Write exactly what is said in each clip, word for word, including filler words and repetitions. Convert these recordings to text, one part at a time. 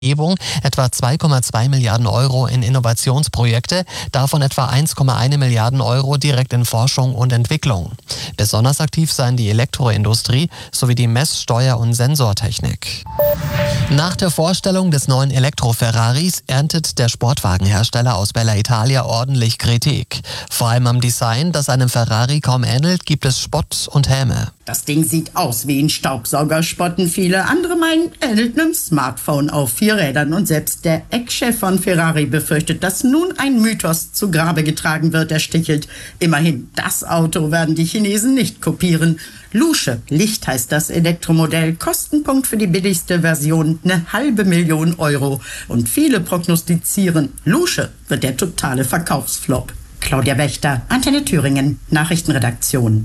Umgebung etwa zwei Komma zwei Milliarden Euro in Innovationsprojekte, davon etwa eins Komma eins Milliarden Euro direkt in Forschung und Entwicklung. Besonders aktiv seien die Elektroindustrie sowie die Mess-, Steuer- und Sensortechnik. Nach der Vorstellung des neuen Elektro-Ferraris erntet der Sportwagenhersteller aus Bella Italia ordentlich Kritik. Vor allem am Design, das einem Ferrari kaum ähnelt, gibt es Spott und Häme. Das Ding sieht aus wie ein Staubsauger, spotten viele. Andere meinen, ähnelt einem Smartphone auf vier Rädern. Und selbst der Eckchef von Ferrari befürchtet, dass nun ein Mythos zu Grabe getragen wird. Er stichelt. Immerhin, das Auto werden die Chinesen nicht kopieren. Lusche, Licht heißt das Elektromodell. Kostenpunkt für die billigste Version eine halbe Million Euro. Und viele prognostizieren, Lusche wird der totale Verkaufsflop. Claudia Wächter, Antenne Thüringen, Nachrichtenredaktion.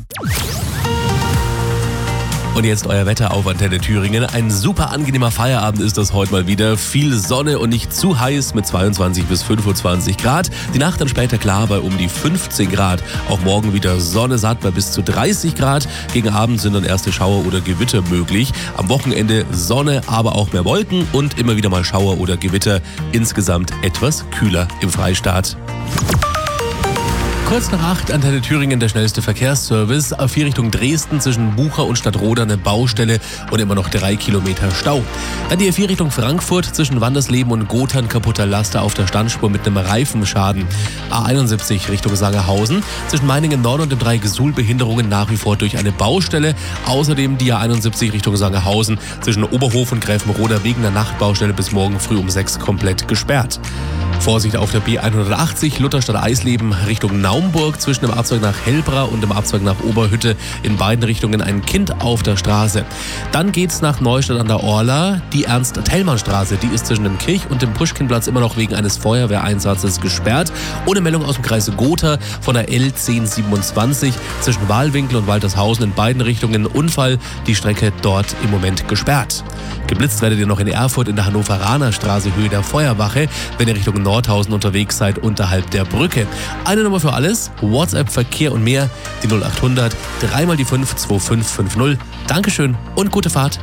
Und jetzt euer Wetter auf Antenne Thüringen. Ein super angenehmer Feierabend ist das heute mal wieder. Viel Sonne und nicht zu heiß mit zweiundzwanzig bis fünfundzwanzig Grad. Die Nacht dann später klar bei um die fünfzehn Grad. Auch morgen wieder Sonne satt bei bis zu dreißig Grad. Gegen Abend sind dann erste Schauer oder Gewitter möglich. Am Wochenende Sonne, aber auch mehr Wolken und immer wieder mal Schauer oder Gewitter. Insgesamt etwas kühler im Freistaat. Kurz nach acht, Antenne Thüringen, der schnellste Verkehrsservice. A vier Richtung Dresden zwischen Bucha und Stadtroda eine Baustelle und immer noch drei Kilometer Stau. Dann die A vier Richtung Frankfurt zwischen Wandersleben und Gotha, ein kaputter Laster auf der Standspur mit einem Reifenschaden. A einundsiebzig Richtung Sangerhausen zwischen Meiningen Nord und dem Dreieck Suhl Behinderungen nach wie vor durch eine Baustelle. Außerdem die A einundsiebzig Richtung Sangerhausen zwischen Oberhof und Gräfenroda wegen der Nachtbaustelle bis morgen früh um sechs komplett gesperrt. Vorsicht auf der B hundertachtzig Lutherstadt-Eisleben Richtung Naumburg zwischen dem Abzweig nach Hellbra und dem Abzweig nach Oberhütte. In beiden Richtungen ein Kind auf der Straße. Dann geht's nach Neustadt an der Orla. Die Ernst-Thälmann-Straße, die ist zwischen dem Kirch- und dem Puschkinplatz immer noch wegen eines Feuerwehreinsatzes gesperrt. Ohne Meldung aus dem Kreis Gotha von der L zehn siebenundzwanzig zwischen Wahlwinkel und Waltershausen in beiden Richtungen Unfall. Die Strecke dort im Moment gesperrt. Geblitzt werdet ihr noch in Erfurt in der Hannoveraner Straße Höhe der Feuerwache, wenn ihr Richtung Nordhausen unterwegs seid, unterhalb der Brücke. Eine Nummer für alles, WhatsApp, Verkehr und mehr, die null acht hundert, dreimal die fünf, zwei fünf fünf null. Dankeschön und gute Fahrt.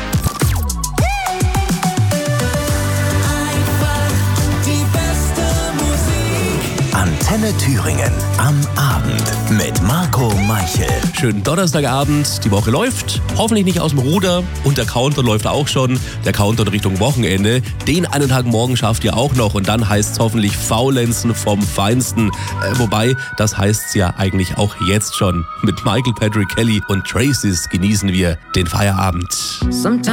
Antenne Thüringen am Abend mit Marco Meichel. Schönen Donnerstagabend, die Woche läuft, hoffentlich nicht aus dem Ruder und der Countdown läuft auch schon, der Countdown Richtung Wochenende. Den einen Tag morgen schafft ihr auch noch und dann heißt es hoffentlich Faulenzen vom Feinsten. Äh, wobei, das heißt es ja eigentlich auch jetzt schon. Mit Michael Patrick Kelly und Traces genießen wir den Feierabend.